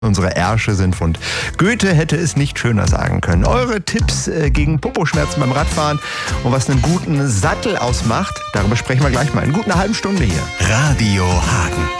Unsere Ärsche sind wund. Goethe hätte es nicht schöner sagen können. Eure Tipps gegen Poposchmerzen beim Radfahren und was einen guten Sattel ausmacht, darüber sprechen wir gleich mal in gut einer halben Stunde hier. Radio Hagen.